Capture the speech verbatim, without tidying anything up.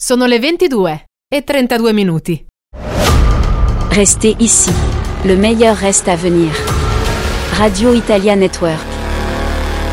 Sono le ventidue e trentadue minuti. Restez ici. Le meilleur reste à venir. Radio Italia Network.